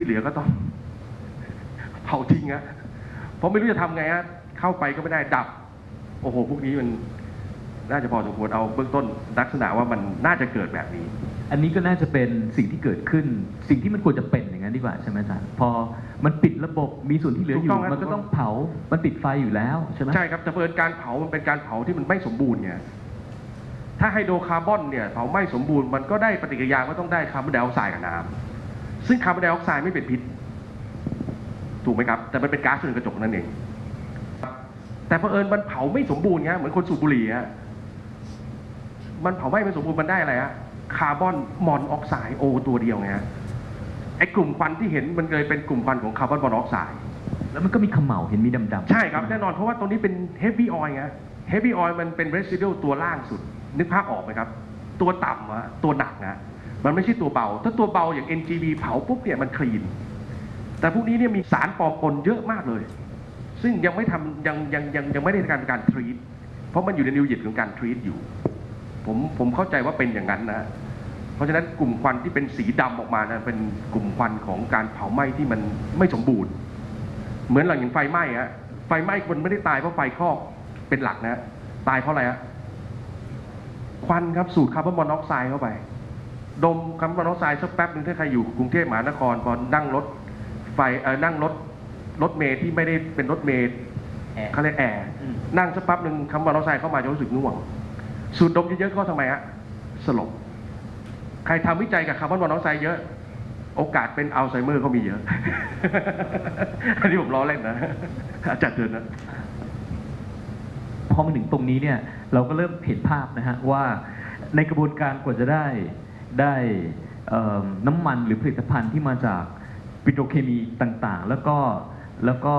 ที่เหลือก็ต้องเผาทิ้งฮะเพราะไม่รู้จะทำไงฮะเข้าไปก็ไม่ได้ดับโอ้โหพวกนี้มันน่าจะพอสมควรเอาเบื้องต้นลักษณะว่ามันน่าจะเกิดแบบนี้อันนี้ก็น่าจะเป็นสิ่งที่เกิดขึ้นสิ่งที่มันควรจะเป็นอย่างนั้นดีกว่าใช่ไหมอาจารย์พอมันปิดระบบมีส่วนที่เหลืออยู่มันก็ต้องเผามันติดไฟอยู่แล้วใช่ไหมใช่ครับแต่เปิดการเผามันเป็นการเผาที่มันไม่สมบูรณ์ไงถ้าไฮโดรคาร์บอนเนี่ยเผาไม่สมบูรณ์มันก็ได้ปฏิกิริยาก็ต้องได้คาร์บอนไดออกไซด์กับน้ำซึ่งคาร์บอนไดออกไซด์ไม่เป็นพิษถูกไหมครับแต่มันเป็นก๊าซเรือนกระจกนั่นเองแต่เผอิญมันเผาไม่สมบูรณ์ไงเหมือนคนสูบบุหรี่ฮะมันเผาไม่สมบูรณ์มันได้อะไรฮะคาร์บอนมอนอกไซด์โอตัวเดียวไงฮะไอ้กลุ่มควันที่เห็นมันเลยเป็นกลุ่มควันของคาร์บอนมอนอกไซด์แล้วมันก็มีเขม่าเห็นมีดำๆใช่ครับแน่นอนเพราะว่าตรงนี้เป็นเฮฟวี่ออยล์ไงเฮฟวี่ออยล์มันเป็นเรซิดูตัวล่างสุดนึกภาพออกไหมครับตัวต่ำอะตัวหนักนะมันไม่ใช่ตัวเบาถ้าตัวเบาอย่าง NGV เผาปุ๊บเนี่ยมันคลีนแต่พวกนี้เนี่ยมีสารปลอมปนเยอะมากเลยซึ่งยังไม่ทำยังไม่ได้การทรีตเพราะมันอยู่ในนิวยิตของการทรีตอยู่ผมเข้าใจว่าเป็นอย่างนั้นนะเพราะฉะนั้นกลุ่มควันที่เป็นสีดำออกมานะเป็นกลุ่มควันของการเผาไหม้ที่มันไม่สมบูรณ์เหมือนอย่างไฟไหม้ฮะไฟไหม้คนไม่ได้ตายเพราะไฟคลอกเป็นหลักนะตายเพราะอะไรฮะควันครับสูดคาร์บอนมอนอกไซด์เข้าไปดมคาร์บอนมอนอกไซด์สักแป๊บหนึ่งถ้าใครอยู่กรุงเทพมหานครพอนั่งรถไฟนั่งรถเมล์ที่ไม่ได้เป็นรถเมล์เขาเรียกแอร์นั่งสักแป๊บหนึ่งคาร์บอนมอนอกไซด์เข้ามาจะรู้สึกง่วงสูดดมเยอะๆก็ทำไมฮะสลบใครทำวิจัยกับคาร์บอนมอนอกไซด์เยอะโอกาสเป็นอัลไซเมอร์เขามีเยอะ อันนี้ผมล้อเล่นนะอาจารย์เตือนนะพอมาถึงตรงนี้เนี่ยเราก็เริ่มเห็นภาพนะฮะว่าในกระบวนการกว่าจะได้น้ำมันหรือผลิตภัณฑ์ที่มาจากปิโตรเคมีต่างๆแล้วก็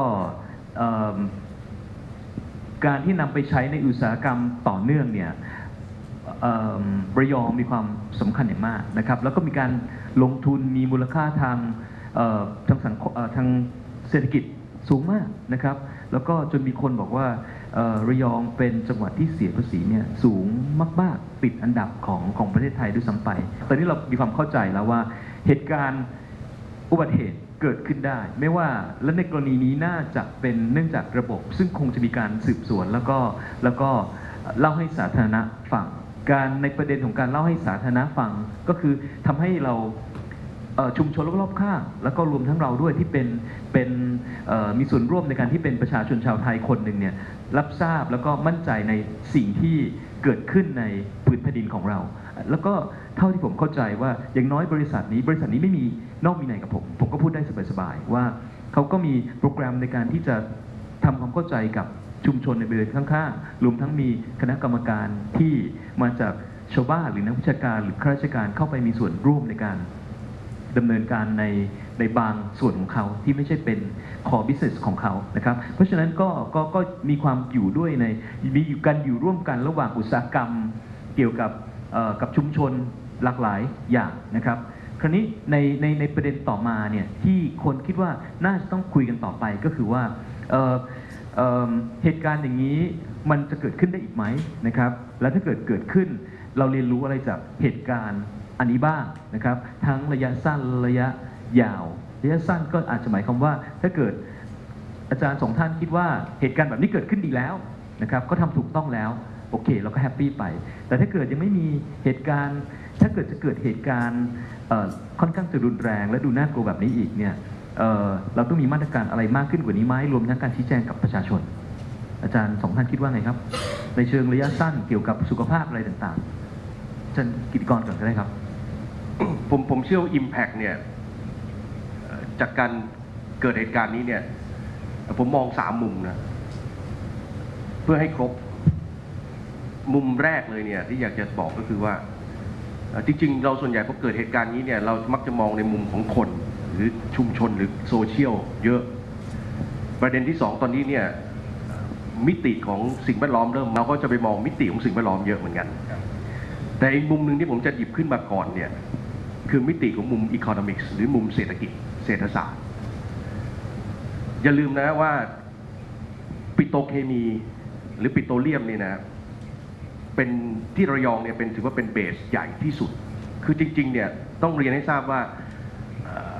การที่นำไปใช้ในอุตสาหกรรมต่อเนื่องเนี่ยระยองมีความสำคัญอย่างมากนะครับแล้วก็มีการลงทุนมีมูลค่าทางเศรษฐกิจสูงมากนะครับแล้วก็จนมีคนบอกว่าระยองเป็นจังหวัดที่เสียภาษีเนี่ยสูงมากๆติดอันดับของประเทศไทยด้วยซ้ำไปตอนนี้เรามีความเข้าใจแล้วว่าเหตุการณ์อุบัติเหตุเกิดขึ้นได้ไม่ว่าและในกรณีนี้น่าจะเป็นเนื่องจากระบบซึ่งคงจะมีการสืบสวนแล้วก็เล่าให้สาธารณะฟังการในประเด็นของการเล่าให้สาธารณะฟังก็คือทำให้เราชุมชนรอบๆข้างแล้วก็รวมทั้งเราด้วยที่เป็นมีส่วนร่วมในการที่เป็นประชาชนชาวไทยคนหนึ่งเนี่ยรับทราบแล้วก็มั่นใจในสิ่งที่เกิดขึ้นในพื้นแผ่นดินของเราแล้วก็เท่าที่ผมเข้าใจว่าอย่างน้อยบริษัทนี้ไม่มีนอกมีในกับผมก็พูดได้สบายๆว่าเขาก็มีโปรแกรมในการที่จะทำความเข้าใจกับชุมชนในบริเวณข้างๆรวมทั้งมีคณะกรรมการที่มาจากชาวบ้านหรือนักวิชาการหรือข้าราชการเข้าไปมีส่วนร่วมในการดำเนินการในบางส่วนของเขาที่ไม่ใช่เป็น core business ของเขานะครับเพราะฉะนั้นก็มีความอยู่ด้วยมีการอยู่ร่วมกันระหว่างอุตสาหกรรมเกี่ยวกับชุมชนหลากหลายอย่างนะครับคราวนี้ในประเด็นต่อมาเนี่ยที่คนคิดว่าน่าจะต้องคุยกันต่อไปก็คือว่าเหตุการณ์อย่างนี้มันจะเกิดขึ้นได้อีกไหมนะครับแล้วถ้าเกิดขึ้นเราเรียนรู้อะไรจากเหตุการณ์อันนี้บ้างนะครับทั้งระยะสั้นระยะยาวระยะสั้นก็อาจจะหมายความว่าถ้าเกิดอาจารย์สองท่านคิดว่าเหตุการณ์แบบนี้เกิดขึ้นดีแล้วนะครับก็ทำถูกต้องแล้วโอเคเราก็แฮปปี้ไปแต่ถ้าเกิดยังไม่มีเหตุการณ์ถ้าเกิดจะเกิดเหตุการณ์ค่อนข้างจะรุนแรงและดูน่ากลัวแบบนี้อีกเนี่ยเราต้องมีมาตรการอะไรมากขึ้นกว่านี้ไหมรวมทั้งการชี้แจงกับประชาชนอาจารย์สองท่านคิดว่าไงครับในเชิงระยะสั้นเกี่ยวกับสุขภาพอะไรต่างๆอาจารย์กิตติกรก่อนก็ได้ครับผมเชื่อว่า Impact เนี่ยจากการเกิดเหตุการณ์นี้เนี่ยผมมอง3 มุมนะเพื่อให้ครบมุมแรกเลยเนี่ยที่อยากจะบอกก็คือว่าจริงๆเราส่วนใหญ่พอเกิดเหตุการณ์นี้เนี่ยเรามักจะมองในมุมของคนหรือชุมชนหรือโซเชียลเยอะประเด็นที่2ตอนนี้เนี่ยมิติของสิ่งแวดล้อมเราก็จะไปมองมิติของสิ่งแวดล้อมเยอะเหมือนกันแต่อีกมุมหนึ่งที่ผมจะหยิบขึ้นมาก่อนเนี่ยคือมิติของมุม Economics หรือมุมเศรษฐกิจเศรษฐศาสตร์อย่าลืมนะว่าปิโตรเคมีหรือปิโตรเลียมนี่นะเป็นที่ระยองเนี่ยถือว่าเป็นเบสใหญ่ที่สุดคือจริงๆเนี่ยต้องเรียนให้ทราบว่า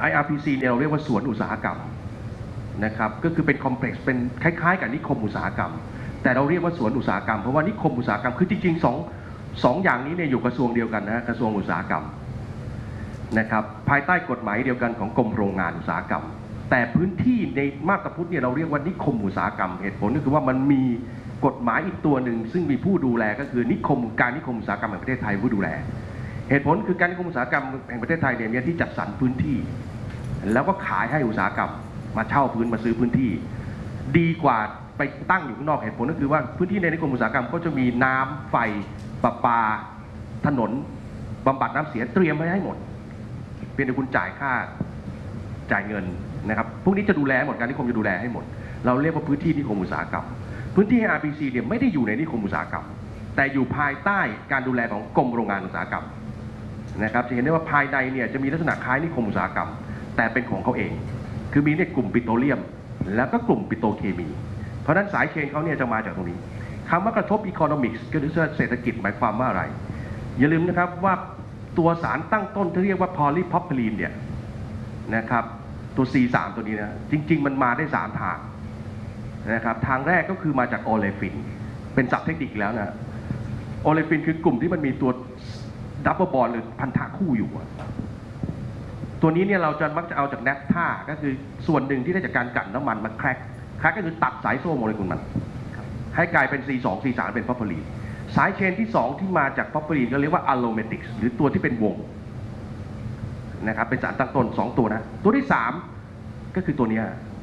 IRPC เนี่ยเราเรียกว่าสวนอุตสาหกรรมนะครับก็คือเป็นคอมเพล็กซ์เป็นคล้ายๆกับนิคมอุตสาหกรรมแต่เราเรียกว่าสวนอุตสาหกรรมเพราะว่านิคมอุตสาหกรรมคือจริงๆสองอย่างนี้เนี่ยอยู่กระทรวงเดียวกันนะกระทรวงอุตสาหกรรมนะครับภายใต้กฎหมายเดียวกันของกรมโรงงานอุตสาหกรรมแต่พื้นที่ในมาบตาพุธเนี่ยเราเรียกว่านิคมอุตสาหกรรมเหตุผลก็คือว่ามันมีกฎหมายอีกตัวหนึ่งซึ่งมีผู้ดูแลก็คือนิคมอุตสาหกรรมแห่งประเทศไทยผู้ดูแลเหตุผลคือการนิคมอุตสาหกรรมแห่งประเทศไทยเนี่ยมีที่จัดสรรพื้นที่แล้วก็ขายให้อุตสาหกรรมมาเช่าพื้นมาซื้อพื้นที่ดีกว่าไปตั้งอยู่ข้างนอกเหตุผลก็คือว่าพื้นที่ในนิคมอุตสาหกรรมก็จะมีน้ำไฟประปาถนนบำบัดน้ำเสียเตรียมไว้ให้หมดเพียงแต่คุณจ่ายเงินนะครับพวกนี้จะดูแลหมดการนิคมจะดูแลให้หมดเราเรียกว่าพื้นที่นิคมอุตสาหกรรมพื้นที่ RPC เนี่ยไม่ได้อยู่ในนิคมอุตสาหกรรมแต่อยู่ภายใต้การดูแลของกรมโรงงานอุตสาหกรรมนะครับจะเห็นได้ว่าภายในเนี่ยจะมีลักษณะคล้ายนิคมอุตสาหกรรมแต่เป็นของเขาเองคือมีในกลุ่มปิโตรเลียมแล้วก็กลุ่มปิโตรเคมีเพราะฉะนั้นสายเชนเขาเนี่ยจะมาจากตรงนี้คำว่ากระทบ economics ก็คือเศรษฐกิจหมายความว่าอะไรอย่าลืมนะครับว่าตัวสารตั้งต้นที่เรียกว่า polypropylene เนี่ยนะครับตัว C3 ตัวนี้นะจริงๆมันมาได้3ทางนะครับทางแรกก็คือมาจากโอเลฟินเป็นศัพท์เทคนิคแล้วนะโอเลฟินคือกลุ่มที่มันมีตัวดับเบิลบอนด์หรือพันธะคู่อยู่ตัวนี้เนี่ยเราจะมักจะเอาจากแนฟท่าก็คือส่วนหนึ่งที่ได้จากการกลั่นน้ำมันมาแคร็กก็คือตัดสายโซ่โมเลกุลมันให้กลายเป็น C2 C3 เป็นพอพลีนสายเชนที่2ที่มาจากพอพลีนก็เรียกว่าอะโรเมติกหรือตัวที่เป็นวงนะครับเป็นสารตั้งต้น2ตัวนะตัวที่3ก็คือตัวนี้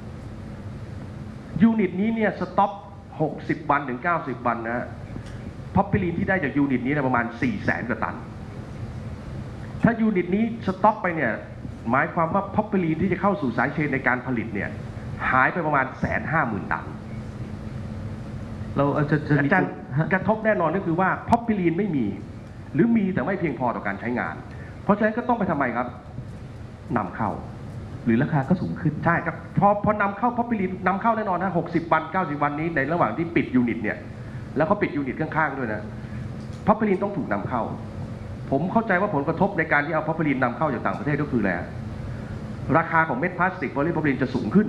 ยูนิตนี้เนี่ยสต็อป60 วันถึง90 วันนะพอพลีนที่ได้จากยูนิตนี้ประมาณ 400,000 กว่าตันถ้ายูนิตนี้สต็อปไปเนี่ยหมายความว่าพอพลีนที่จะเข้าสู่สายเชนในการผลิตเนี่ยหายไปประมาณ 150,000 ตันเราจะกระทบแน่นอนก็คือว่าพอพลีนไม่มีหรือมีแต่ไม่เพียงพอต่อการใช้งานเพราะฉะนั้นก็ต้องไปทำไมครับนำเข้าหรือราคาก็สูงขึ้นใช่ครับพอนำเข้าพอพลีนนำเข้าแน่นอนนะ60 วัน90 วันนี้ในระหว่างที่ปิดยูนิตเนี่ยแล้วเขาปิดยูนิตข้างๆด้วยนะพอพลีนต้องถูกนำเข้าผมเข้าใจว่าผลกระทบในการที่เอาพอพลีนนำเข้าจากต่างประเทศก็คืออะไรราคาของเม็ดพลาสติกโพลีพอพลีนจะสูงขึ้น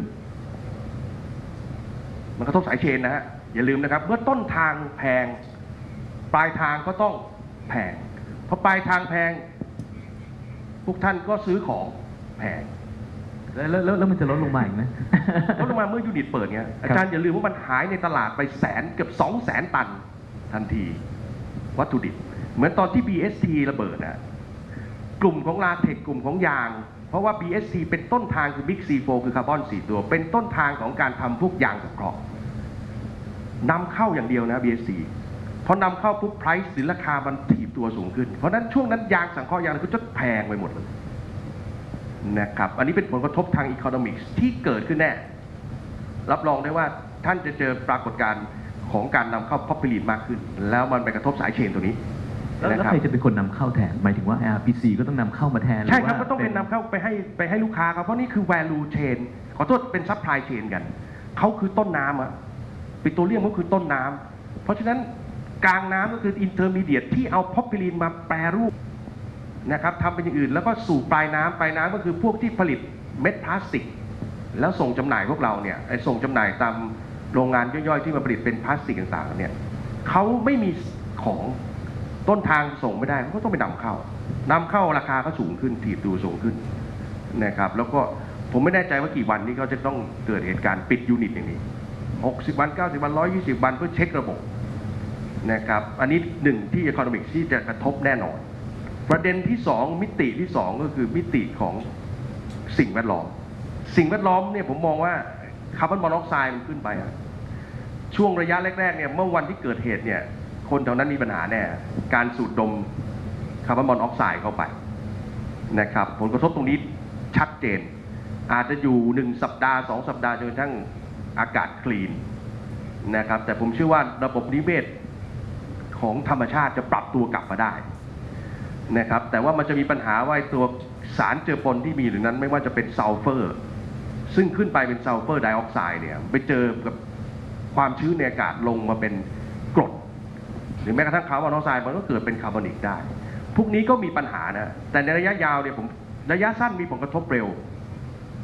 มันกระทบสายเชนนะฮะอย่าลืมนะครับเมื่อต้นทางแพงปลายทางก็ต้องแพงเพราะปลายทางแพงพวกท่านก็ซื้อของแพงแล้วมันจะลดลงมาอีกไหมลดลงมาเมื่อยูนิตเปิดเงี้ยอาจารย์อย่าลืมว่ามันหายในตลาดไปเกือบ200,000 ตันทันทีวัตถุดิบเหมือนตอนที่ BST ระเบิดนะกลุ่มของลาเทคกลุ่มของยางเพราะว่า BST เป็นต้นทางคือ Big C4 คือคาร์บอน4ตัวเป็นต้นทางของการทำพวกยางสังเคราะห์นำเข้าอย่างเดียวนะ BST พอนำเข้าปุ๊บ price หรือราคามันถีบตัวสูงขึ้นเพราะนั้นช่วงนั้นยางสังเคราะห์ยางก็จะแพงไปหมดเลยนะครับอันนี้เป็นผลกระทบทาง economics ที่เกิดขึ้นแน่รับรองได้ว่าท่านจะเจอปรากฏการณ์ของการนำเข้าพอพลีนมากขึ้นแล้วมันไปกระทบสายเชนตัวนี้แล้วใครจะเป็นคนนำเข้าแทนหมายถึงว่า RPC ก็ต้องนำเข้ามาแทนใช่ครับก็ต้องเป็นนำเข้าไปให้ลูกค้าครับเพราะนี่คือ value chain ขอโทษเป็น supply chain กันเขาคือต้นน้ำอะปิโตรเลียมก็คือต้นน้ำเพราะฉะนั้นกลางน้ำก็คือ intermediate ที่เอาพอพลีนมาแปรรูปนะครับทำเป็นอย่างอื่นแล้วก็สู่ปลายน้ำก็คือพวกที่ผลิตเม็ดพลาสติกแล้วส่งจำหน่ายพวกเราเนี่ยส่งจำหน่ายตามโรงงานย่อยๆที่มาผลิตเป็นพลาสติกต่างๆเนี่ยเขาไม่มีของต้นทางส่งไม่ได้เขาก็ต้องไปนำเข้าราคาก็สูงขึ้นถีบตัวสูงขึ้นนะครับแล้วก็ผมไม่แน่ใจว่ากี่วันนี้เขาจะต้องเกิดเหตุการณ์ปิดยูนิตอย่างนี้60 วัน90 วัน120 วันเพื่อเช็คระบบนะครับอันนี้หนึ่งที่ economics ที่จะกระทบแน่นอนประเด็นที่2มิติที่2ก็คือมิติของสิ่งแวดล้อมเนี่ยผมมองว่าคาร์บอนมอนอกไซด์มันขึ้นไปช่วงระยะแรกๆเนี่ยเมื่อวันที่เกิดเหตุเนี่ยคนแถวนั้นมีปัญหาแน่การสูดดมคาร์บอนมอนอกไซด์เข้าไปนะครับผลกระทบตรงนี้ชัดเจนอาจจะอยู่1 สัปดาห์2 สัปดาห์จนกระทั่งอากาศคลีนนะครับแต่ผมเชื่อว่าระบบนิเวศของธรรมชาติจะปรับตัวกลับมาได้นะครับแต่ว่ามันจะมีปัญหาว่าตัวสารเจือปนที่มีหรือนั้นไม่ว่าจะเป็นซัลเฟอร์ซึ่งขึ้นไปเป็นซัลเฟอร์ไดออกไซด์เนี่ยไปเจอกับความชื้นในอากาศลงมาเป็นกรดหรือแม้กระทั่งคาร์บอนมอนอกไซด์มันก็เกิดเป็นคาร์บอนิกได้พวกนี้ก็มีปัญหานะแต่ในระยะยาวเนี่ยระยะสั้นมีผลกระทบเร็ว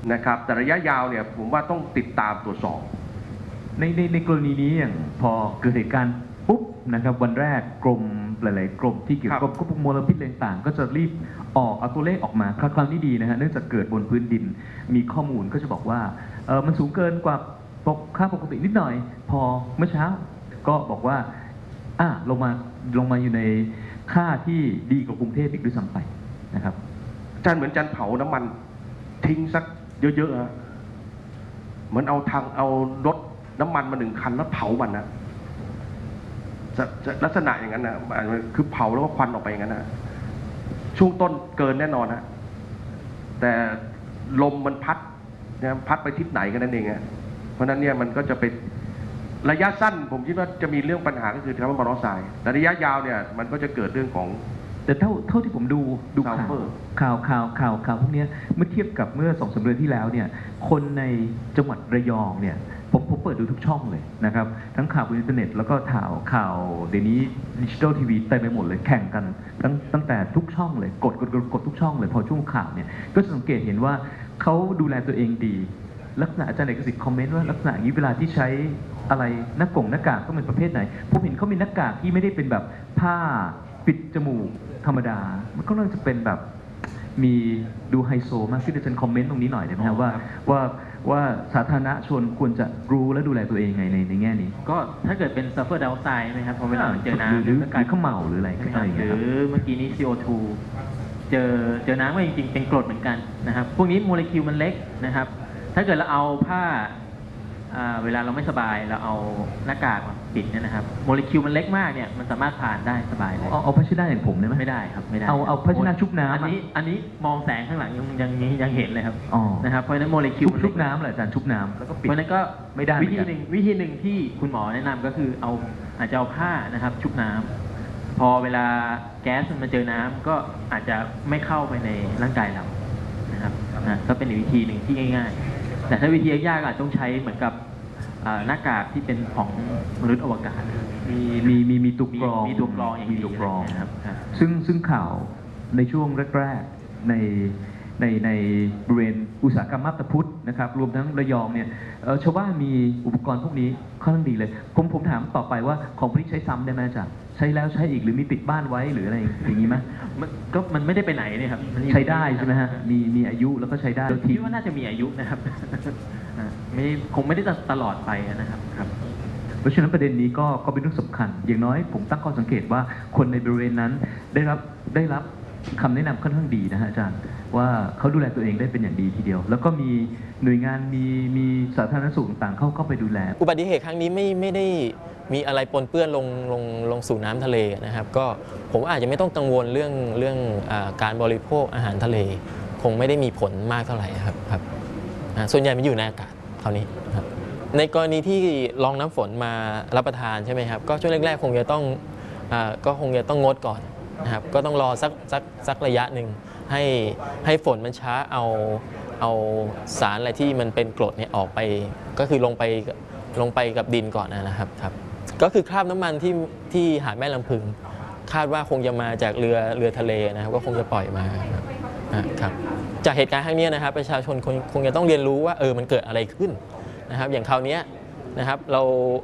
นะครับแต่ระยะยาวเนี่ยผมว่าต้องติดตามตรวจสอบในกรณีนี้อย่างพอเกิดเหตุการณ์ปุ๊บนะครับวันแรกกรมหลายๆกรมที่เกี่ยวกับควบคุมมลพิษอะไรต่างๆก็จะรีบเอาตัวเลขออกมาครั้งนี้ดีนะฮะเนื่องจากเกิดบนพื้นดินมีข้อมูลก็จะบอกว่ามันสูงเกินกว่าค่าปกตินิดหน่อย พอเมื่อเช้าก็บอกว่าลงมาอยู่ในค่าที่ดีกว่ากรุงเทพอีกด้วยซ้ำไปนะครับจันเหมือนจันเผาน้ำมันทิ้งสักเยอะๆฮะเหมือนเอารถน้ำมันมา1 คันแล้วเผามันนะจะลักษณะอย่างนั้นนะคือเผาแล้วก็ควันออกไปอย่างนั้นนะช่วงต้นเกินแน่นอนนะแต่ลมมันพัดไปทิศไหนกันนั่นเองเพราะนั้นเนี่ยมันก็จะเป็นระยะสั้นผมคิดว่าจะมีเรื่องปัญหาก็คือคาร์บอนมอนอกไซด์แต่ระยะยาวเนี่ยมันก็จะเกิดเรื่องของแต่เท่าที่ผมดูข่าวพวกนี้เมื่อเทียบกับเมื่อ2-3 เดือนที่แล้วเนี่ยคนในจังหวัดระยองเนี่ยผมเปิดดูทุกช่องเลยนะครับทั้งข่าวบนอินเทอร์เน็ตแล้วก็ข่าวเดี๋ยวนี้ดิจิทัลทีวีเต็มไปหมดเลยแข่งกันตั้งแต่ทุกช่องเลยกดทุกช่องเลยพอช่วงข่าวเนี่ยก็จะสังเกตเห็นว่าเขาดูแลตัวเองดีลักษณะอาจารย์เอกสิทธิ์คอมเมนต์ว่าลักษณะอย่างนี้เวลาที่ใช้อะไรหน้ากากก็เป็นประเภทไหนผมเห็นเขามีหน้ากากที่ไม่ได้เป็นแบบผ้าปิดจมูกธรรมดามันก็น่าจะเป็นแบบมีดูไฮโซมากที่อาจารย์คอมเมนต์ตรงนี้หน่อยได้ไหมครับว่าสาธารณชนควรจะรู้และดูแลตัวเองไงในแง่นี้ก็ถ้าเกิดเป็นซัลเฟอร์ไดออกไซด์ไหมครับพอเวลาเจอน้ำหรือการเข้าเมาหรืออะไรหรือเมื่อกี้นี้ CO2 เจอน้ำก็จริงๆเป็นกรดเหมือนกันนะครับพวกนี้โมเลกุลมันเล็กนะครับถ้าเกิดเราเอาผ้าเวลาเราไม่สบายเราเอาหน้ากากมาปิดเนี่ยนะครับโมเลกุลมันเล็กมากเนี่ยมันสามารถผ่านได้สบายเลยเอาผ้าเช็ดหน้าอย่างผมได้ไหมไม่ได้ครับไม่ได้เอาผ้าเช็ดหน้าชุบน้ำอันนี้มองแสงข้างหลังยังเห็นเลยครับนะครับเพราะฉะนั้นโมเลกุลชุบน้ำแหละอาจารย์ชุบน้ำแล้วก็ปิดเพราะนั้นก็ไม่ได้วิธีหนึ่งที่คุณหมอแนะนำก็คืออาจจะเอาผ้านะครับชุบน้ำพอเวลาแก๊สมันมาเจอน้ำก็อาจจะไม่เข้าไปในร่างกายเรานะครับก็เป็นอีกวิธีหนึ่งที่ง่ายๆแต่ถ้าวิธียากๆอาจต้องใช้เหมือนกับหน้ากากที่เป็นของมนุษย์อวกาศมีตัวกรองอย่างนี้นะครับซึ่งข่าวในช่วงแรกๆในบริเวณอุตสาหกรรมมาบตาพุธนะครับรวมทั้งระยองเนี่ยชาวบ้านมีอุปกรณ์พวกนี้ค่อนข้างดีเลยผมถามต่อไปว่าของพวกนี้ใช้ซ้ำได้ไหมจ๊ะใช้แล้วใช้อีกหรือมีติดบ้านไว้หรืออะไรอย่างนี้ไหมมันไม่ได้ไปไหนเนี่ยครับใช้ได้ใช่ไหมฮะมีอายุแล้วก็ใช้ได้คิดว่าน่าจะมีอายุนะครับคงไม่ได้ตลอดไปนะครับเพราะฉะนั้นประเด็นนี้ก็เป็นเรื่องสำคัญอย่างน้อยผมตั้งข้อสังเกตว่าคนในบริเวณนั้นได้รับคำแนะนำค่อนข้างดีนะฮะอาจารย์ว่าเขาดูแลตัวเองได้เป็นอย่างดีทีเดียวแล้วก็มีหน่วยงานมีสาธารณสุขต่างๆเข้าไปดูแลอุบัติเหตุครั้งนี้ไม่ได้มีอะไรปนเปื้อนลงสู่น้ำทะเลนะครับก็ผมอาจจะไม่ต้องกังวลเรื่องการบริโภคอาหารทะเลคงไม่ได้มีผลมากเท่าไหร่ครับส่วนใหญ่มันอยู่ในอากาศเท่านี้ครับในกรณีที่รองน้ำฝนมารับประทานใช่ไหมครับก็ช่วงแรกๆคงจะต้องงดก่อนนะครับก็ต้องรอสักระยะหนึ่งให้ฝนมันช้าเอาสารอะไรที่มันเป็นกรดเนี่ยออกไปก็คือลงไปกับดินก่อนนะครับก็คือคราบน้ำมันที่หาดแม่ลำพึงคาดว่าคงจะมาจากเรือทะเลนะครับก็คงจะปล่อยมาครับจากเหตุการณ์ครั้งนี้นะครับประชาชนคงจะต้องเรียนรู้ว่ามันเกิดอะไรขึ้นนะครับอย่างคราวนี้นะครับเรา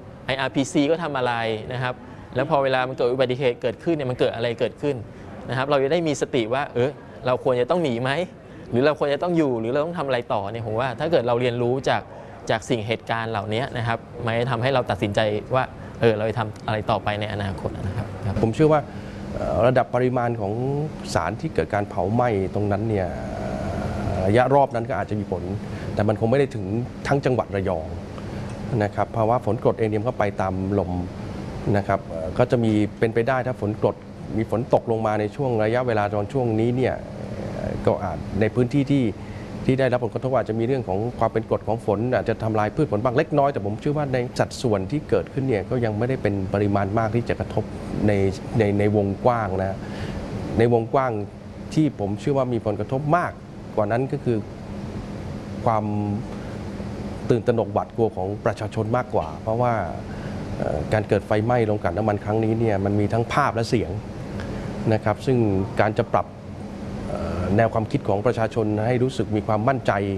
IRPC ก็ทำอะไรนะครับแล้วพอเวลามันเกิดอุบัติเหตุเกิดขึ้นเนี่ยมันเกิดอะไรเกิดขึ้นนะครับเราจะได้มีสติว่าเราควรจะต้องหนีไหมหรือเราควรจะต้องอยู่หรือเราต้องทำอะไรต่อเนี่ยผมว่าถ้าเกิดเราเรียนรู้จากสิ่งเหตุการณ์เหล่านี้นะครับมันจะทำให้เราตัดสินใจว่าเราจะทำอะไรต่อไปในอนาคตนะครับผมเชื่อว่าระดับปริมาณของสารที่เกิดการเผาไหม้ตรงนั้นเนี่ยระยะรอบนั้นก็อาจจะมีผลแต่มันคงไม่ได้ถึงทั้งจังหวัดระยองนะครับเพราะว่าฝนกรดเองเนี่ยก็ไปตามลมนะครับก็จะมีเป็นไปได้ถ้าฝนกรดมีฝนตกลงมาในช่วงระยะเวลาตอนช่วงนี้เนี่ยก็อาจในพื้นที่ที่ได้รับผลกระทบอาจจะมีเรื่องของความเป็นกรดของฝนอาจจะทำลายพืชผลบางเล็กน้อยแต่ผมเชื่อว่าในสัดส่วนที่เกิดขึ้นเนี่ยก็ยังไม่ได้เป็นปริมาณมากที่จะกระทบในวงกว้างนะในวงกว้างที่ผมเชื่อว่ามีผลกระทบมากกว่านั้นก็คือความตื่นตระหนกหวาดกลัวของประชาชนมากกว่าเพราะว่าการเกิดไฟไหม้โรงกลั่นน้ำมันครั้งนี้เนี่ยมันมีทั้งภาพและเสียงนะครับซึ่งการจะปรับแนวความคิดของประชาชนให้รู้สึกมีความมั่นใจ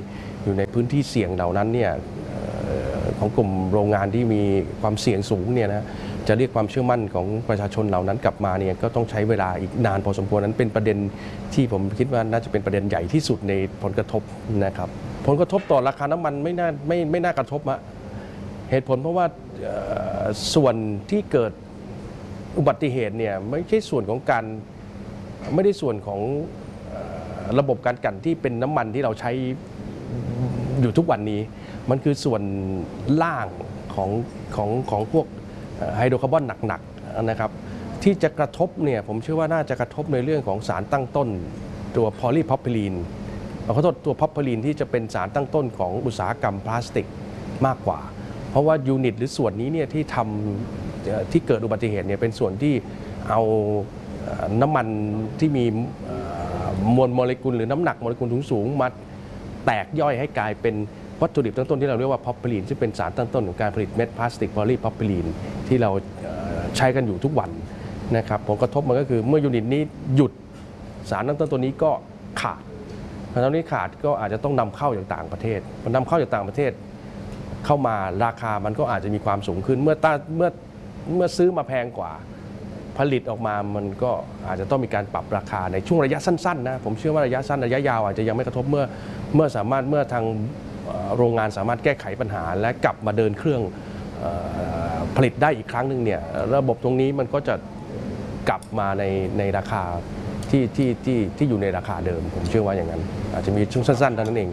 อยู่ในพื้นที่เสี่ยงเหล่านั้นเนี่ยของกลุ่มโรงงานที่มีความเสี่ยงสูงเนี่ยนะจะเรียกความเชื่อมั่นของประชาชนเหล่านั้นกลับมาเนี่ยก็ต้องใช้เวลาอีกนานพอสมควรนั้นเป็นประเด็นที่ผมคิดว่าน่าจะเป็นประเด็นใหญ่ที่สุดในผลกระทบนะครับผลกระทบต่อราคาน้ำมันไม่น่ากระทบอะเหตุผลเพราะว่าส่วนที่เกิดอุบัติเหตุเนี่ยไม่ใช่ส่วนของการไม่ได้ส่วนของระบบการกลั่นที่เป็นน้ำมันที่เราใช้อยู่ทุกวันนี้มันคือส่วนล่างของพวกไฮโดรคาร์บอนหนักๆนะครับที่จะกระทบเนี่ยผมเชื่อว่าน่าจะกระทบในเรื่องของสารตั้งต้นตัวพอลีพอพพิลีนขอโทษตัวพอพพิลีนที่จะเป็นสารตั้งต้นของอุตสาหกรรมพลาสติกมากกว่าเพราะว่ายูนิตหรือส่วนนี้เนี่ยที่ทำที่เกิดอุบัติเหตุเนี่ยเป็นส่วนที่เอาน้ำมันที่มีมวลโมเลกุลหรือน้ำหนักโมเลกุลสูงมาแตกย่อยให้กลายเป็นวัตถุดิบตั้งต้นที่เราเรียกว่าพอพพิลีนซึ่งเป็นสารตั้งต้นของการผลิตเม็ดพลาสติกพอลีพอพพิลีนที่เราใช้กันอยู่ทุกวันนะครับผลกระทบมันก็คือเมื่อยูนิตนี้หยุดสารตั้งต้นตัวนี้ก็ขาดพอตอนนี้ขาดก็อาจจะต้องนำเข้าจากต่างประเทศพอนำเข้าจากต่างประเทศเข้ามาราคามันก็อาจจะมีความสูงขึ้นเมื่อซื้อมาแพงกว่าผลิตออกมามันก็อาจจะต้องมีการปรับราคาในช่วงระยะสั้นๆนะผมเชื่อว่าระยะสั้นระยะยาวอาจจะยังไม่กระทบเมื่อทางโรงงานสามารถแก้ไขปัญหาและกลับมาเดินเครื่องผลิตได้อีกครั้งหนึ่งเนี่ยระบบตรงนี้มันก็จะกลับมาในราคาที่อยู่ในราคาเดิมผมเชื่อว่าอย่างนั้นอาจจะมีช่วงสั้นๆเท่านั้นเอง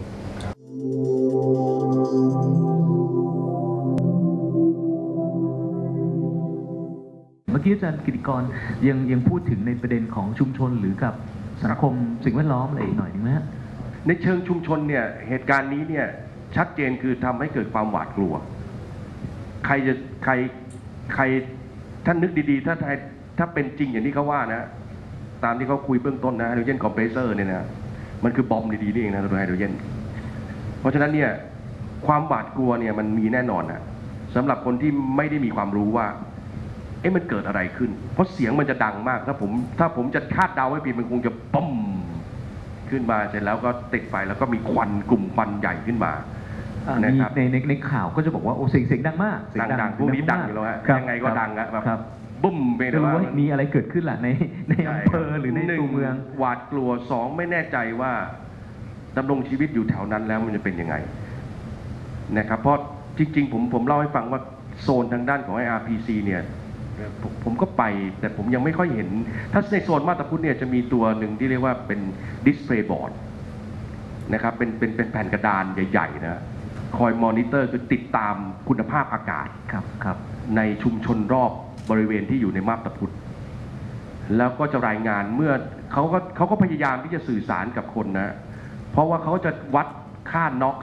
เมื่อกี้อาจารย์กิติกรยังพูดถึงในประเด็นของชุมชนหรือกับสังคมสิ่งแวดล้อมอะไรอีกหน่อยไหมฮะในเชิงชุมชนเนี่ยเหตุการณ์นี้เนี่ยชัดเจนคือทำให้เกิดความหวาดกลัวใครท่านนึกดีๆถ้าเป็นจริงอย่างที่เขาว่านะตามที่เขาคุยเบื้องต้นนะไฮโดรเจนคอมเพรสเซอร์เนี่ยนะมันคือบอมดีๆนี่เองนะตัวไฮโดรเจนเพราะฉะนั้นเนี่ยความหวาดกลัวเนี่ยมันมีแน่นอนนะสำหรับคนที่ไม่ได้มีความรู้ว่ามันเกิดอะไรขึ้นเพราะเสียงมันจะดังมากถ้าผมจะคาดเดาไว้ผิดมันคงจะปั๊มขึ้นมาเสร็จแล้วก็ติดไฟแล้วก็มีควันกลุ่มควันใหญ่ขึ้นมานะครับในข่าวก็จะบอกว่าโอ้เสียงดังมากดังพวกนี้ดังอยู่แล้วฮะยังไงก็ดังอะแบบบุ้มไปเลยว่ามีอะไรเกิดขึ้นล่ะในอำเภอหรือในตัวเมืองหวาดกลัว2ไม่แน่ใจว่าดำรงชีวิตอยู่แถวนั้นแล้วมันจะเป็นยังไงนะครับเพราะจริงๆผมเล่าให้ฟังว่าโซนทางด้านของ IRPC เนี่ยผมก็ไปแต่ผมยังไม่ค่อยเห็นถ้าในโซนมาตาพุทธเนี่ยจะมีตัวหนึ่งที่เรียกว่าเป็นดิสเพลย์บอร์ดนะครับเป็นแผ่นกระดานใหญ่ๆนะคอยมอนิเตอร์คือติดตามคุณภาพอากาศครับในชุมชนรอบบริเวณที่อยู่ในมาตาพุทธแล้วก็จะรายงานเมื่อเขาก็พยายามที่จะสื่อสารกับคนนะเพราะว่าเขาจะวัดค่า NOx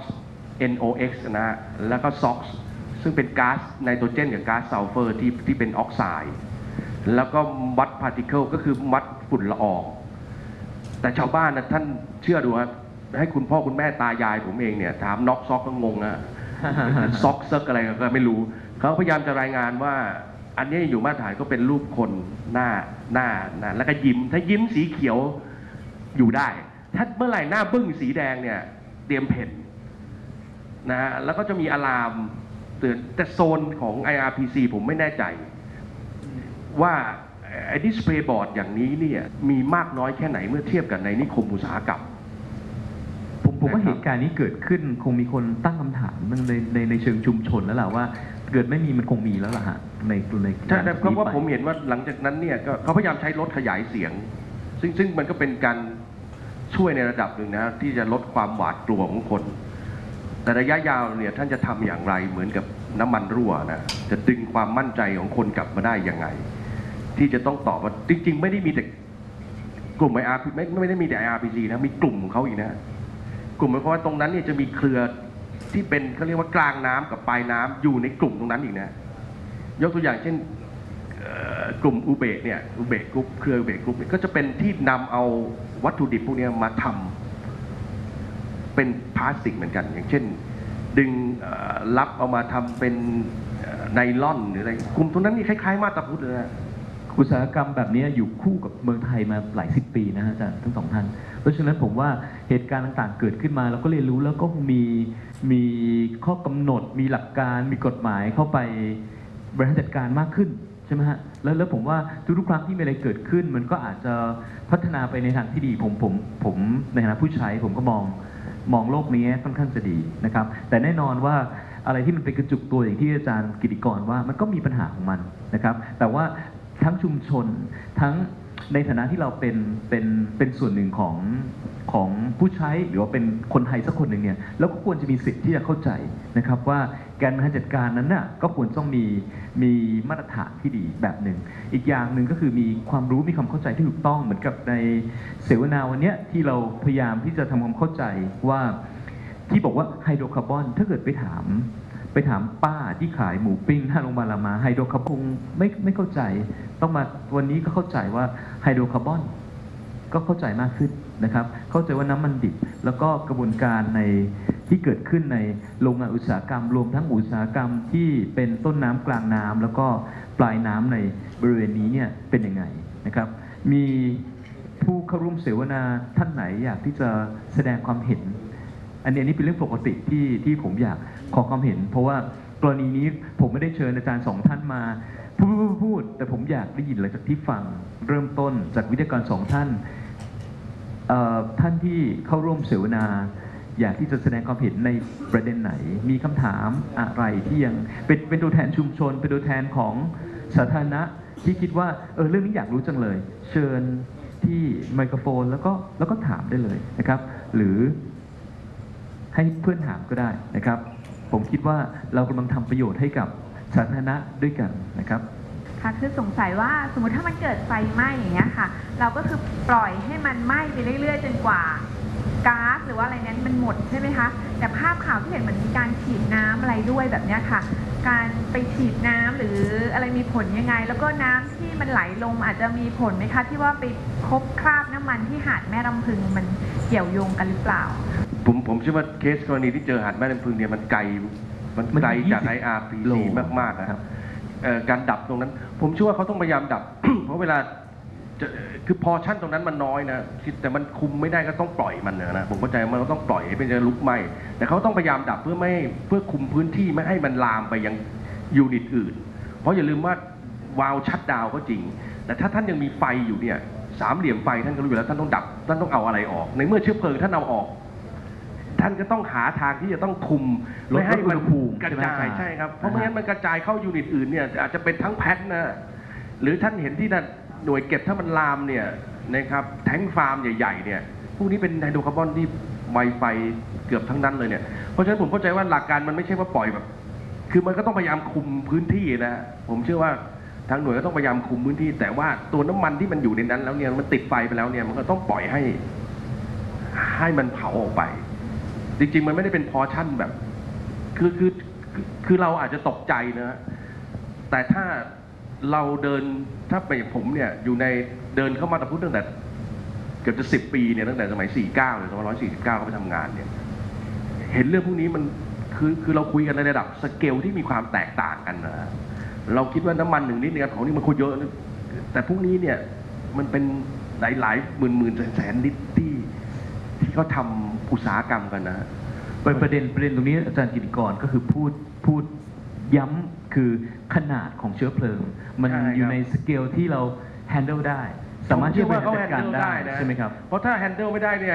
NOx นะแล้วก็ SOxซึ่งเป็นก๊าซไนโตรเจนกับก๊าซซัลเฟอร์ที่เป็นออกไซด์แล้วก็วัดพาร์ติเคิลก็คือวัดฝุ่นละอองแต่ชาวบ้านนะท่านเชื่อดูครับให้คุณพ่อคุณแม่ตายายผมเองเนี่ยถามน็อกซอกก็งงนะซอกเซิกอะไรก็ไม่รู้เขาพยายามจะรายงานว่าอันนี้อยู่มาตรฐานก็เป็นรูปคนหน้าแล้วก็ยิ้มถ้ายิ้มสีเขียวอยู่ได้ถ้าเมื่อไหร่หน้าบึ้งสีแดงเนี่ยเตรียมเพ่นนะแล้วก็จะมีอะลามเตือนแต่โซนของ IRPC ผมไม่แน่ใจว่าไอ้ดิสเพลย์บอร์ดอย่างนี้เนี่ยมีมากน้อยแค่ไหนเมื่อเทียบกับในนิคมอุตสาหกรรมผมว่าเหตุการณ์นี้เกิดขึ้นคงมีคนตั้งคำถามในเชิงชุมชนแล้วล่ะว่าเกิดไม่มีมันคงมีแล้วล่ะฮะในใช่เพราะว่าผมเห็นว่าหลังจากนั้นเนี่ยเขาพยายามใช้รถขยายเสียงซึ่งมันก็เป็นการช่วยในระดับหนึ่งนะที่จะลดความหวาดกลัวของคนแต่ระยะยาวเนี่ยท่านจะทำอย่างไรเหมือนกับน้ำมันรั่วนะจะดึงความมั่นใจของคนกลับมาได้ยังไงที่จะต้องตอบว่าจริงๆไม่ได้มีแต่กลุ่ม IRPC ไม่ได้มีแต่ IRPC นะมีกลุ่มของเขาอีกนะกลุ่มเพราะว่าตรงนั้นเนี่ยจะมีเครือที่เป็นเขาเรียกว่ากลางน้ำกับปลายน้ำอยู่ในกลุ่มตรงนั้นอีกนะยกตัวอย่างเช่นกลุ่มอุเบกเนี่ยอุเบกกรุ๊ปเครืออุเบกกรุ๊ปก็จะเป็นที่นำเอาวัตถุดิบพวกนี้มาทำเป็นพลาสติกเหมือนกันอย่างเช่นดึงรับเอามาทำเป็นไนลอนหรืออะไรกลุ่มตรงนั้นนี่คล้ายๆมาตาพุทธเลยนะอุตสาหกรรมแบบนี้อยู่คู่กับเมืองไทยมาหลายสิบปีนะฮะอาจารย์ทั้งสองท่านเพราะฉะนั้นผมว่าเหตุการณ์ต่างๆเกิดขึ้นมาเราก็เรียนรู้แล้วก็มีข้อกำหนดมีหลักการมีกฎหมายเข้าไปบริหารจัดการมากขึ้นใช่ไหมฮะแล้วผมว่าทุกๆครั้งที่มีอะไรเกิดขึ้นมันก็อาจจะพัฒนาไปในทางที่ดีผมในฐานะผู้ใช้ผมก็มองโลกนี้ค่อนข้างจะดีนะครับแต่แน่นอนว่าอะไรที่มันเป็นกระจุกตัวอย่างที่อาจารย์กิติกรว่ามันก็มีปัญหาของมันนะครับแต่ว่าทั้งชุมชนทั้งในฐานะที่เราเป็นส่วนหนึ่งของผู้ใช้หรือว่าเป็นคนไทยสักคนหนึ่งเนี่ยเราก็ควรจะมีสิทธิ์ที่จะเข้าใจนะครับว่าการบริหารจัดการนั้นน่ะก็ควรต้องมีมาตรฐานที่ดีแบบหนึ่งอีกอย่างหนึ่งก็คือมีความรู้มีความเข้าใจที่ถูกต้องเหมือนกับในเสวนาวันนี้ที่เราพยายามที่จะทำความเข้าใจว่าที่บอกว่าไฮโดรคาร์บอนถ้าเกิดไปถามป้าที่ขายหมูปิ้งหน้าโรงพยาบาลรามาไฮโดรคาร์บอนไม่เข้าใจต้องมาวันนี้ก็เข้าใจว่าไฮโดรคาร์บอนก็เข้าใจมากขึ้นนะครับเข้าใจว่าน้ำมันดิบแล้วก็กระบวนการที่เกิดขึ้นในโรงงานอุตสาหกรรมรวมทั้งอุตสาหกรรมที่เป็นต้นน้ำกลางน้ำแล้วก็ปลายน้ำในบริเวณนี้เนี่ยเป็นยังไงนะครับมีผู้เข้าร่วมเสวนาท่านไหนอยากที่จะแสดงความเห็นอันนี้เป็นเรื่องปกติที่ผมอยากขอความเห็นเพราะว่ากรณีนี้ผมไม่ได้เชิญอาจารย์สองท่านมาพูดแต่ผมอยากได้ยินอะไรจากที่ฟังเริ่มต้นจากวิทยากรสองท่านท่านที่เข้าร่วมเสวนาอยากที่จะแสดงความเห็นในประเด็นไหนมีคำถามอะไรที่ยังเป็นตัวแทนชุมชนเป็นตัวแทนของสาธารณะที่คิดว่าเรื่องนี้อยากรู้จังเลยเชิญที่ไมโครโฟนแล้วก็ถามได้เลยนะครับหรือให้เพื่อนถามก็ได้นะครับผมคิดว่าเรากำลังทำประโยชน์ให้กับสาธารณะด้วยกันนะครับค่ะคือสงสัยว่าสมมติถ้ามันเกิดไฟไหม้อย่างเงี้ยค่ะเราก็คือปล่อยให้มันไหม้ไปเรื่อยๆจนกว่าก๊าซหรือว่าอะไรนั้นมันหมดใช่ไหมคะแต่ภาพข่าวที่เห็นเหมือนมีการฉีดน้ำอะไรด้วยแบบเนี้ยค่ะการไปฉีดน้ำหรืออะไรมีผลยังไงแล้วก็น้ำที่มันไหลลงอาจจะมีผลไหมคะที่ว่าไปพบคราบน้ำมันที่หาดแม่ลำพึงมันเกี่ยวโยงกันหรือเปล่าผมเชื่อว่าเคสกรณีที่เจอหาดแม่ลำพึงเนี่ยมันไกลจาก IRPC มากๆนะครับการดับตรงนั้นผมเชื่อว่าเขาต้องพยายามดับ เพราะเวลาคือพอชั่นตรงนั้นมันน้อยนะแต่มันคุมไม่ได้ก็ต้องปล่อยมันนะผมเข้าใจมันต้องปล่อยให้เป็นจะลุกไหม้แต่เขาต้องพยายามดับเพื่อคุมพื้นที่ไม่ให้มันลามไปยังยูนิตอื่นเพราะอย่าลืมว่าวาล์วชัตดาวน์ก็จริงแต่ถ้าท่านยังมีไฟอยู่เนี่ยสามเหลี่ยมไฟท่านก็รู้อยู่แล้วท่านต้องดับท่านต้องเอาอะไรออกในเมื่อเชื้อเพลิงท่านเอาออกท่านก็ต้องหาทางที่จะต้องคุมไม่ให้มันกระจายใช่ครับเพราะไม่งั้นมันกระจายเข้ายูนิตอื่นเนี่ยอาจจะเป็นทั้งแพ็คนะหรือท่านเห็นที่นั่นหน่วยเก็บถ้ามันลามเนี่ยนะครับแท้งฟาร์มใหญ่ๆเนี่ยพวกนี้เป็นไฮโดรคาร์บอนที่ไวไฟเกือบทั้งนั้นเลยเนี่ยเพราะฉะนั้นผมเข้าใจว่าหลักการมันไม่ใช่ว่าปล่อยแบบคือมันก็ต้องพยายามคุมพื้นที่นะผมเชื่อว่าทางหน่วยก็ต้องพยายามคุมพื้นที่แต่ว่าตัวน้ำมันที่มันอยู่ในนั้นแล้วเนี่ยมันติดไฟไปแล้วเนี่ยมันก็ต้องปล่อยให้มันเผาออกไปจริงๆมันไม่ได้เป็นพอชั่นแบบคือเราอาจจะตกใจนะแต่ถ้าเราเดินถ้าไปผมเนี่ยอยู่ในเดินเข้ามาตะพุทธตั้งแต่เกือบจะ10 ปีเนี่ยตั้งแต่สมัย49หรือ2549เขาไปทำงานเนี่ยเห็นเรื่องพวกนี้มันคือเราคุยกันในระดับสเกลที่มีความแตกต่างกันนะเราคิดว่าน้ำมัน1 ลิตรในการเผานี่มันคุยเยอะแต่พวกนี้เนี่ยมันเป็นหลายหมื่นแสนลิตรที่เขาทำอุตสาหกรรมกันนะประเด็นตรงนี้อาจารย์กิติกรก็คือพูดย้ำคือขนาดของเชื้อเพลิงมันอยู่ในสเกลที่เรา handle ได้สามารถที่จะจัดการได้ใช่ไหมครับเพราะถ้า handle ไม่ได้เนี่ย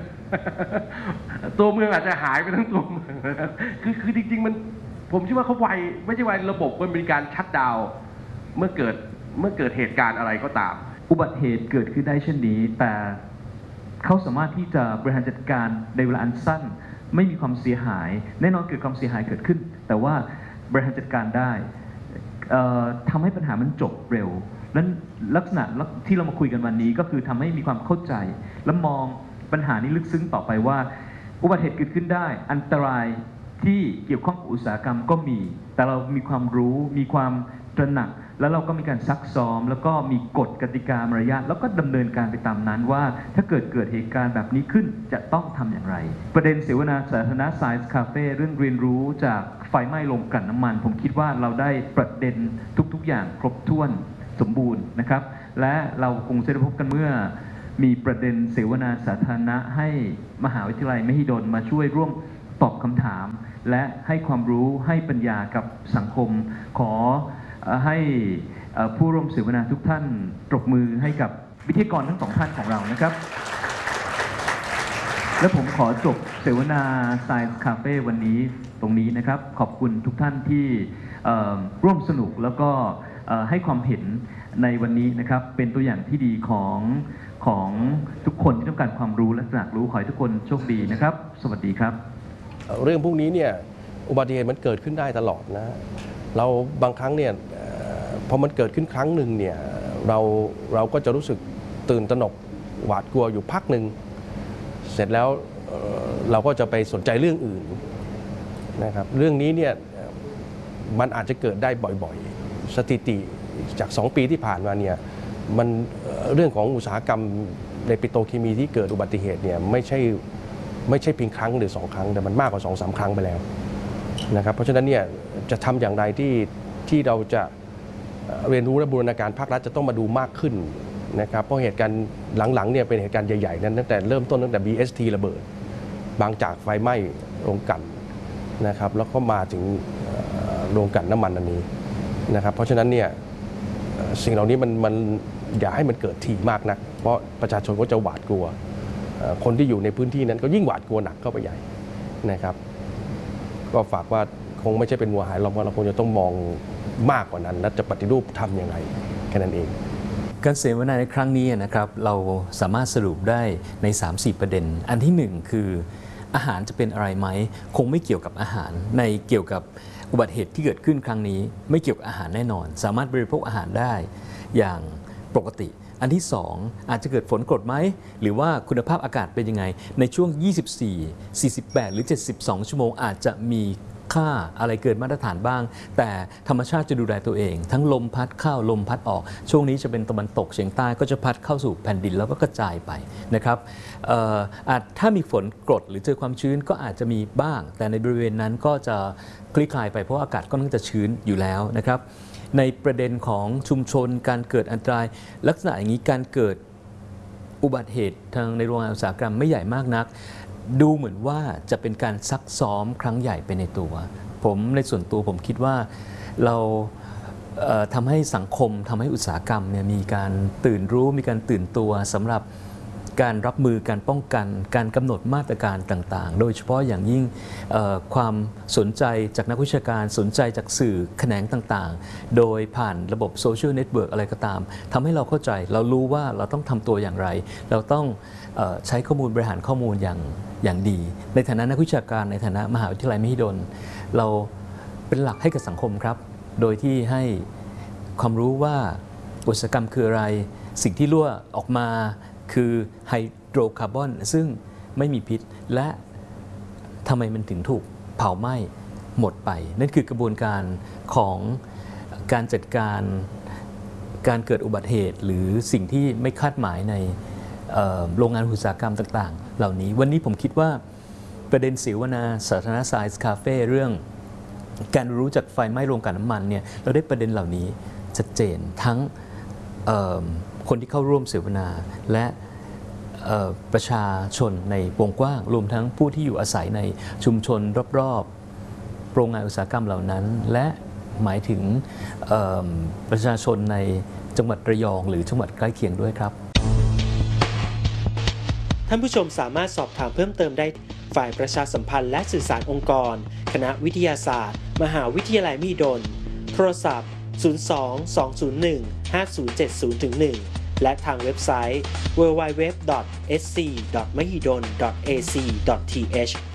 ตัวเมืองอาจจะหายไปทั้งตัวเมืองคือจริงๆมันผมเชื่อว่าเขาไวไม่ใช่ไวระบบมันมีการชัตดาวน์เมื่อเกิดเหตุการณ์อะไรก็ตามอุบัติเหตุเกิดขึ้นได้เช่นนี้แต่เขาสามารถที่จะบริหารจัดการในเวลาอันสั้นไม่มีความเสียหายแน่นอนเกิดความเสียหายเกิดขึ้นแต่ว่าบริหารจัดการได้ทำให้ปัญหามันจบเร็วนั้นลักษณะที่เรามาคุยกันวันนี้ก็คือทำให้มีความเข้าใจและมองปัญหานี้ลึกซึ้งต่อไปว่าอุบัติเหตุเกิดขึ้นได้อันตรายที่เกี่ยวข้องกับอุตสาหกรรมก็มีแต่เรามีความรู้มีความตระหนักแล้วเราก็มีการซักซ้อมแล้วก็มีกฎกติกามารยาทแล้วก็ดำเนินการไปตามนั้นว่าถ้าเกิดเหตุการณ์แบบนี้ขึ้นจะต้องทำอย่างไรประเด็นเสวนาสาธารณะ Science Cafe เรื่องเรียนรู้จากไฟไหม้โรงกลั่นน้ำมันผมคิดว่าเราได้ประเด็นทุกๆอย่างครบถ้วนสมบูรณ์นะครับและเราคงจะได้พบกันเมื่อมีประเด็นเสวนาสาธารณะให้มหาวิทยาลัยมหิดลมาช่วยร่วมตอบคำถาม และให้ความรู้ให้ปัญญากับสังคมขอให้ผู้ร่วมเสวนาทุกท่านปรบมือให้กับวิทยากรทั้งสองท่านของเรานะครับ และผมขอจบเสวนา Science Cafe วันนี้ตรงนี้นะครับ ขอบคุณทุกท่านที่ร่วมสนุกแล้วก็ให้ความเห็นในวันนี้นะครับเป็นตัวอย่างที่ดีของทุกคนที่ต้องการความรู้และตระหนักรู้ขอให้ทุกคนโชคดีนะครับสวัสดีครับเรื่องพวกนี้เนี่ยอุบัติเหตุมันเกิดขึ้นได้ตลอดนะเราบางครั้งเนี่ยพอมันเกิดขึ้นครั้งหนึ่งเนี่ยเราก็จะรู้สึกตื่นตระหนกหวาดกลัวอยู่พักหนึ่งเสร็จแล้วเราก็จะไปสนใจเรื่องอื่นนะครับเรื่องนี้เนี่ยมันอาจจะเกิดได้บ่อยๆสถิติจาก2 ปีที่ผ่านมาเนี่ยมันเรื่องของอุตสาหกรรมในปิโตรเคมีที่เกิดอุบัติเหตุเนี่ยไม่ใช่เพียงครั้งหรือ2 ครั้งแต่มันมากกว่า 2-3 ครั้งไปแล้วนะครับเพราะฉะนั้นเนี่ยจะทำอย่างไรที่เราจะเรียนรู้และบูรณาการภาครัฐจะต้องมาดูมากขึ้นนะครับเพราะเหตุการณ์หลังๆเนี่ยเป็นเหตุการณ์ใหญ่ๆนั้นตั้งแต่เริ่มต้นตั้งแต่ BST ระเบิดบางจากไฟไหม้โรงกลั่นนะครับแล้วก็มาถึงโรงกลั่นน้ำมันอันนี้นะครับเพราะฉะนั้นเนี่ยสิ่งเหล่านี้มันอย่าให้มันเกิดถี่มากนักเพราะประชาชนก็จะหวาดกลัวคนที่อยู่ในพื้นที่นั้นก็ยิ่งหวาดกลัวหนักเข้าไปใหญ่นะครับก็ฝากว่าคงไม่ใช่เป็นวัวหายเราคงจะต้องมองมากกว่านั้นและจะปฏิรูปทำอย่างไรแค่นั้นเองการเสวนาในครั้งนี้นะครับเราสามารถสรุปได้ใน 3-4 ประเด็นอันที่1คืออาหารจะเป็นอะไรไหมคงไม่เกี่ยวกับอาหารในเกี่ยวกับอุบัติเหตุที่เกิดขึ้นครั้งนี้ไม่เกี่ยวกับอาหารแน่นอนสามารถบริโภคอาหารได้อย่างปกติอันที่2อาจจะเกิดฝนกรดไหมหรือว่าคุณภาพอากาศเป็นยังไงในช่วง24 48 หรือ 72 ชั่วโมงอาจจะมีค่าอะไรเกินมาตรฐานบ้างแต่ธรรมชาติจะดูแลตัวเองทั้งลมพัดเข้าลมพัดออกช่วงนี้จะเป็นตะวันตกเฉียงใต้ก็จะพัดเข้าสู่แผ่นดินแล้วก็กระจายไปนะครับถ้ามีฝนกรดหรือเจอความชื้นก็อาจจะมีบ้างแต่ในบริเวณนั้นก็จะคลี่คลายไปเพราะอากาศก็น่าจะชื้นอยู่แล้วนะครับในประเด็นของชุมชนการเกิดอันตรายลักษณะอย่างนี้การเกิดอุบัติเหตุทางในโรงงานอุตสาหกรรมไม่ใหญ่มากนักดูเหมือนว่าจะเป็นการซักซ้อมครั้งใหญ่ไปในตัวผมในส่วนตัวผมคิดว่าเราทำให้สังคมทำให้อุตสาหกรรมเนี่ยมีการตื่นรู้มีการตื่นตัวสำหรับการรับมือการป้องกันการกำหนดมาตรการต่างๆโดยเฉพาะอย่างยิ่งความสนใจจากนักวิชาการสนใจจากสื่อแขนงต่างๆโดยผ่านระบบโซเชียลเน็ตเวิร์กอะไรก็ตามทำให้เราเข้าใจเรารู้ว่าเราต้องทำตัวอย่างไรเราต้องใช้ข้อมูลบริหารข้อมูลอย่างดีในฐานะนักวิชาการในฐานะมหาวิทยาลัยมหิดลเราเป็นหลักให้กับสังคมครับโดยที่ให้ความรู้ว่าอุตสาหกรรมคืออะไรสิ่งที่รั่วออกมาคือไฮโดรคาร์บอนซึ่งไม่มีพิษและทำไมมันถึงถูกเผาไหม้หมดไปนั่นคือกระบวนการของการจัดการการเกิดอุบัติเหตุหรือสิ่งที่ไม่คาดหมายในโรงงานอุตสาหกรรมต่างๆเหล่านี้วันนี้ผมคิดว่าประเด็นเสวนาสาธารณะ Science Cafe เรื่องการรู้จักไฟไหม้โรงกลั่นน้ำมันเนี่ยเราได้ประเด็นเหล่านี้ชัดเจนทั้งคนที่เข้าร่วมเสวนาและประชาชนในวงกว้างรวมทั้งผู้ที่อยู่อาศัยในชุมชนรอบๆโรงงานอุตสาหกรรมเหล่านั้นและหมายถึงประชาชนในจังหวัดระยองหรือจังหวัดใกล้เคียงด้วยครับท่านผู้ชมสามารถสอบถามเพิ่มเติมได้ฝ่ายประชาสัมพันธ์และสื่อสารองค์กรคณะวิทยาศาสตร์มหาวิทยาลัยมหิดลโทรศัพท์02-201-5070-1 และทางเว็บไซต์ www.sc.mahidol.ac.th